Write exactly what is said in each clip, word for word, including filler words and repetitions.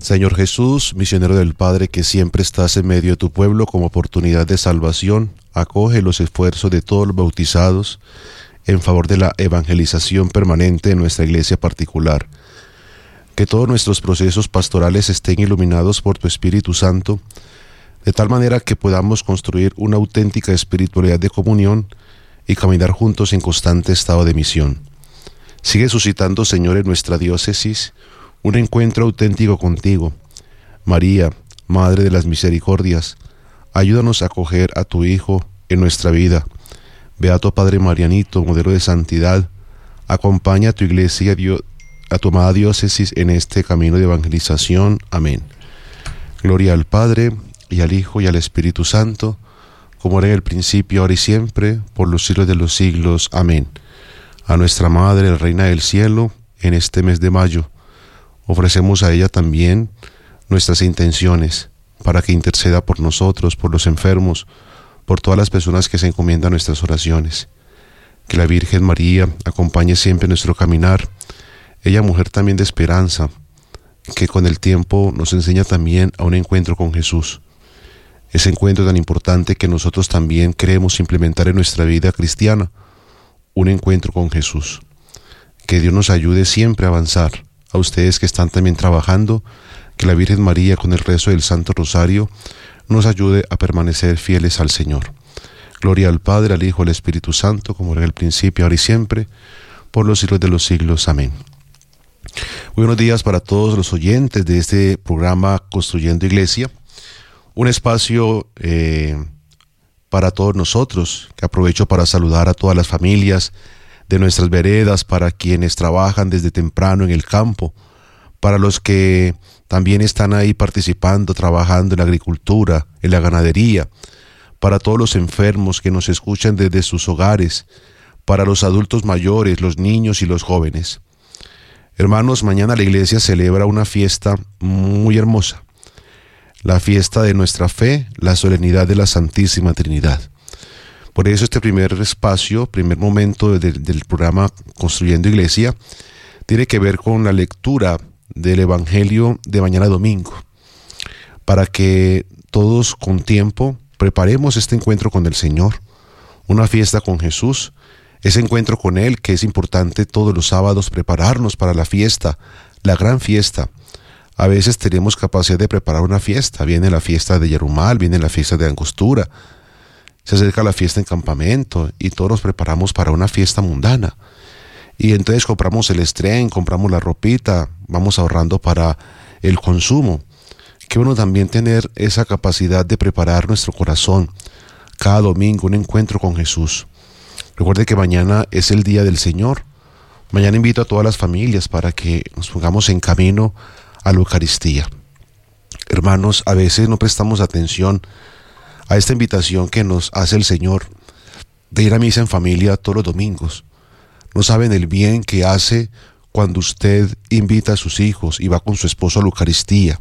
Señor Jesús, misionero del Padre, que siempre estás en medio de tu pueblo como oportunidad de salvación, acoge los esfuerzos de todos los bautizados en favor de la evangelización permanente en nuestra iglesia particular. Que todos nuestros procesos pastorales estén iluminados por tu Espíritu Santo, de tal manera que podamos construir una auténtica espiritualidad de comunión y caminar juntos en constante estado de misión. Sigue suscitando, Señor, en nuestra diócesis un encuentro auténtico contigo. María, Madre de las Misericordias, ayúdanos a acoger a tu Hijo en nuestra vida. Beato Padre Marianito, modelo de santidad, acompaña a tu iglesia, a tu amada diócesis en este camino de evangelización. Amén. Gloria al Padre, y al Hijo, y al Espíritu Santo, como era en el principio, ahora y siempre, por los siglos de los siglos. Amén. A nuestra Madre, la Reina del Cielo, en este mes de mayo, ofrecemos a ella también nuestras intenciones, para que interceda por nosotros, por los enfermos, por todas las personas que se encomiendan nuestras oraciones. Que la Virgen María acompañe siempre nuestro caminar, ella mujer también de esperanza, que con el tiempo nos enseña también a un encuentro con Jesús. Ese encuentro tan importante que nosotros también queremos implementar en nuestra vida cristiana, un encuentro con Jesús. Que Dios nos ayude siempre a avanzar. A ustedes que están también trabajando, que la Virgen María con el rezo del Santo Rosario nos ayude a permanecer fieles al Señor. Gloria al Padre, al Hijo, al Espíritu Santo, como era en el principio, ahora y siempre, por los siglos de los siglos. Amén. Buenos días para todos los oyentes de este programa Construyendo Iglesia, un espacio eh, para todos nosotros, que aprovecho para saludar a todas las familias de nuestras veredas, para quienes trabajan desde temprano en el campo, para los que también están ahí participando, trabajando en la agricultura, en la ganadería, para todos los enfermos que nos escuchan desde sus hogares, para los adultos mayores, los niños y los jóvenes. Hermanos, mañana la iglesia celebra una fiesta muy hermosa, la fiesta de nuestra fe, la solemnidad de la Santísima Trinidad. Por eso este primer espacio, primer momento de, del programa Construyendo Iglesia, tiene que ver con la lectura del Evangelio de mañana domingo, para que todos con tiempo preparemos este encuentro con el Señor, una fiesta con Jesús, ese encuentro con Él que es importante todos los sábados prepararnos para la fiesta, la gran fiesta. A veces tenemos capacidad de preparar una fiesta, viene la fiesta de Yerumal, viene la fiesta de Angostura, se acerca la fiesta en campamento y todos nos preparamos para una fiesta mundana. Y entonces compramos el estreno, compramos la ropita, vamos ahorrando para el consumo. Qué bueno también tener esa capacidad de preparar nuestro corazón cada domingo, un encuentro con Jesús. Recuerde que mañana es el Día del Señor. Mañana invito a todas las familias para que nos pongamos en camino a la Eucaristía. Hermanos, a veces no prestamos atención a esta invitación que nos hace el Señor de ir a misa en familia todos los domingos. No saben el bien que hace cuando usted invita a sus hijos y va con su esposo a la Eucaristía,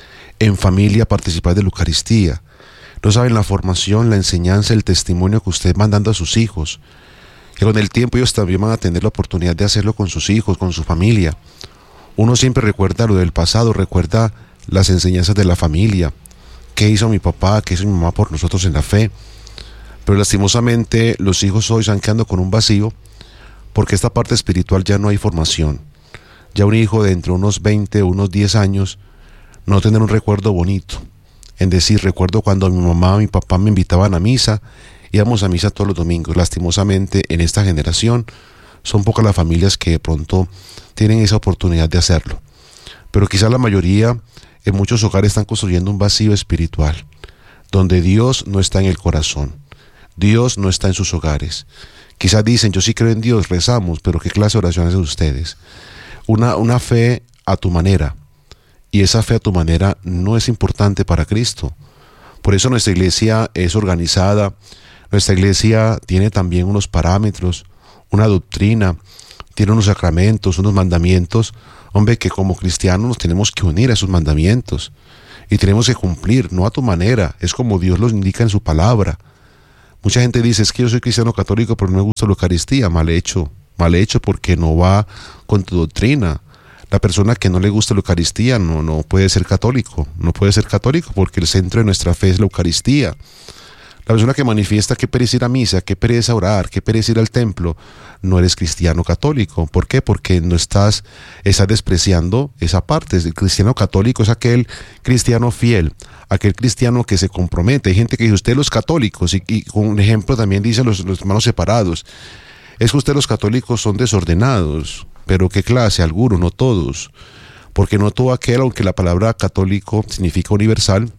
en familia a participar de la Eucaristía. No saben la formación, la enseñanza, el testimonio que usted va dando a sus hijos. Que con el tiempo ellos también van a tener la oportunidad de hacerlo con sus hijos, con su familia. Uno siempre recuerda lo del pasado, recuerda las enseñanzas de la familia. ¿Qué hizo mi papá? ¿Qué hizo mi mamá por nosotros en la fe? Pero lastimosamente los hijos hoy están quedando con un vacío porque esta parte espiritual ya no hay formación. Ya un hijo de entre unos veinte o unos diez años no tener un recuerdo bonito. En decir, recuerdo cuando mi mamá o mi papá me invitaban a misa, íbamos a misa todos los domingos. Lastimosamente en esta generación son pocas las familias que de pronto tienen esa oportunidad de hacerlo. Pero quizás la mayoría en muchos hogares están construyendo un vacío espiritual, donde Dios no está en el corazón, Dios no está en sus hogares. Quizás dicen, yo sí creo en Dios, rezamos, pero ¿qué clase de oración hacen ustedes? Una, una fe a tu manera, y esa fe a tu manera no es importante para Cristo. Por eso nuestra iglesia es organizada, nuestra iglesia tiene también unos parámetros, una doctrina, tiene unos sacramentos, unos mandamientos, hombre, que como cristianos nos tenemos que unir a esos mandamientos y tenemos que cumplir, no a tu manera, es como Dios los indica en su palabra. Mucha gente dice, es que yo soy cristiano católico, pero no me gusta la Eucaristía. Mal hecho, mal hecho porque no va con tu doctrina. La persona que no le gusta la Eucaristía no, no puede ser católico, no puede ser católico porque el centro de nuestra fe es la Eucaristía. La persona que manifiesta que pereza ir a misa, que pereza orar, que pereza ir al templo, no eres cristiano católico. ¿Por qué? Porque no estás, estás despreciando esa parte. El cristiano católico es aquel cristiano fiel, aquel cristiano que se compromete. Hay gente que dice, usted los católicos, y, y con un ejemplo también dicen los, los hermanos separados, es que usted los católicos son desordenados. Pero ¿qué clase? Algunos, no todos. Porque no todo aquel, aunque la palabra católico significa universal,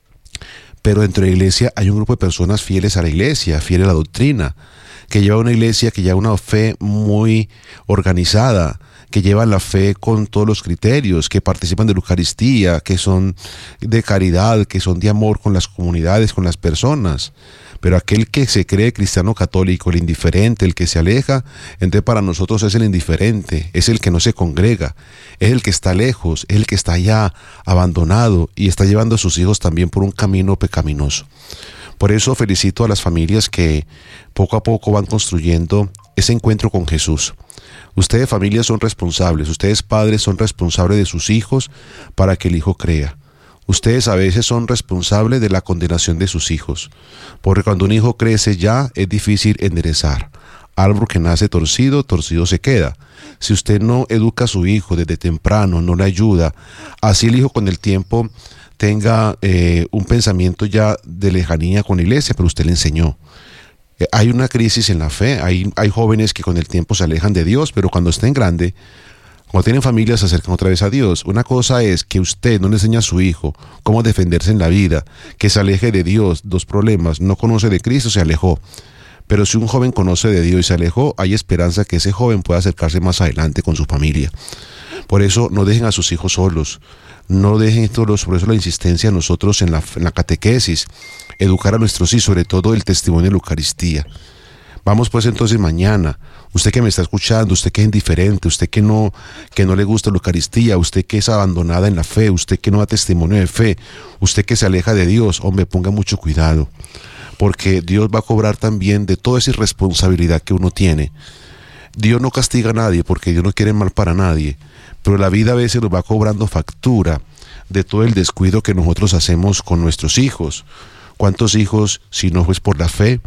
pero dentro de la iglesia hay un grupo de personas fieles a la iglesia, fieles a la doctrina, que lleva una iglesia que lleva una fe muy organizada, que llevan la fe con todos los criterios, que participan de la Eucaristía, que son de caridad, que son de amor con las comunidades, con las personas. Pero aquel que se cree cristiano católico, el indiferente, el que se aleja, entonces para nosotros es el indiferente, es el que no se congrega, es el que está lejos, es el que está allá abandonado y está llevando a sus hijos también por un camino pecaminoso. Por eso felicito a las familias que poco a poco van construyendo ese encuentro con Jesús. Ustedes familias son responsables, ustedes padres son responsables de sus hijos para que el hijo crea. Ustedes a veces son responsables de la condenación de sus hijos, porque cuando un hijo crece ya es difícil enderezar. Árbol que nace torcido, torcido se queda. Si usted no educa a su hijo desde temprano, no le ayuda, así el hijo con el tiempo tenga eh, un pensamiento ya de lejanía con la iglesia, pero usted le enseñó. Eh, hay una crisis en la fe, hay, hay jóvenes que con el tiempo se alejan de Dios, pero cuando estén grande, cuando tienen familia se acercan otra vez a Dios. Una cosa es que usted no le enseña a su hijo cómo defenderse en la vida, que se aleje de Dios. Dos problemas, no conoce de Cristo, se alejó. Pero si un joven conoce de Dios y se alejó, hay esperanza que ese joven pueda acercarse más adelante con su familia. Por eso no dejen a sus hijos solos, no dejen todos, por eso la insistencia a nosotros en la, en la catequesis, educar a nuestros hijos, sobre todo el testimonio de la Eucaristía. Vamos pues entonces mañana, usted que me está escuchando, usted que es indiferente, usted que no, que no le gusta la Eucaristía, usted que es abandonada en la fe, usted que no da testimonio de fe, usted que se aleja de Dios, hombre, ponga mucho cuidado, porque Dios va a cobrar también de toda esa irresponsabilidad que uno tiene. Dios no castiga a nadie porque Dios no quiere mal para nadie, pero la vida a veces nos va cobrando factura de todo el descuido que nosotros hacemos con nuestros hijos. ¿Cuántos hijos, si no fue por la fe,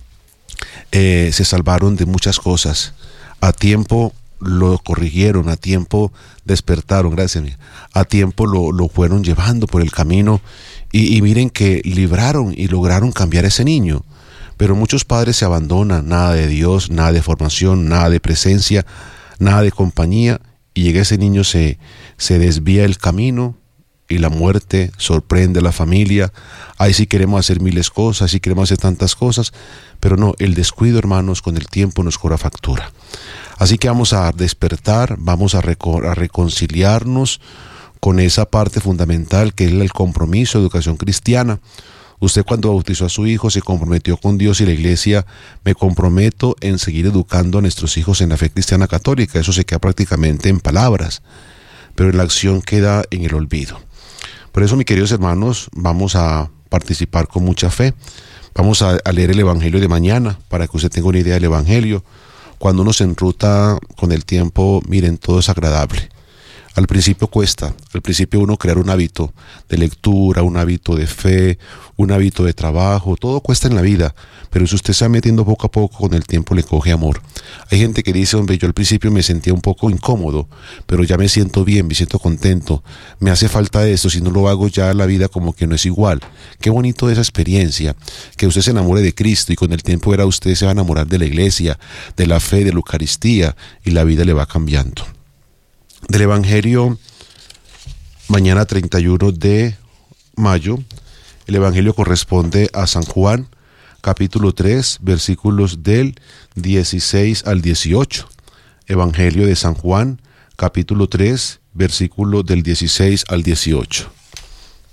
Eh, se salvaron de muchas cosas? A tiempo lo corrigieron, a tiempo despertaron, gracias, a tiempo lo, lo fueron llevando por el camino y, y miren que libraron y lograron cambiar a ese niño. Pero muchos padres se abandonan, nada de Dios, nada de formación, nada de presencia, nada de compañía, y llega ese niño, se, se desvía el camino y la muerte sorprende a la familia. Ahí sí queremos hacer miles cosas, sí queremos hacer tantas cosas, pero no, el descuido, hermanos, con el tiempo nos cobra factura. Así que vamos a despertar, vamos a, reco- a reconciliarnos con esa parte fundamental que es el compromiso de educación cristiana. Usted cuando bautizó a su hijo se comprometió con Dios y la iglesia. Me comprometo en seguir educando a nuestros hijos en la fe cristiana católica. Eso se queda prácticamente en palabras, pero la acción queda en el olvido. Por eso, mis queridos hermanos, vamos a participar con mucha fe. Vamos a, a leer el Evangelio de mañana para que usted tenga una idea del Evangelio. Cuando uno se enruta con el tiempo, miren, todo es agradable. Al principio cuesta, al principio uno crear un hábito de lectura, un hábito de fe, un hábito de trabajo, todo cuesta en la vida, pero si usted se va metiendo poco a poco, con el tiempo le coge amor. Hay gente que dice, hombre, yo al principio me sentía un poco incómodo, pero ya me siento bien, me siento contento, me hace falta esto, si no lo hago ya la vida como que no es igual. Qué bonito esa experiencia, que usted se enamore de Cristo y con el tiempo verá usted se va a enamorar de la iglesia, de la fe, de la Eucaristía, y la vida le va cambiando. Del Evangelio, mañana treinta y uno de mayo, el Evangelio corresponde a San Juan, capítulo tres, versículos del dieciséis al dieciocho. Evangelio de San Juan, capítulo tres, versículo del dieciséis al dieciocho.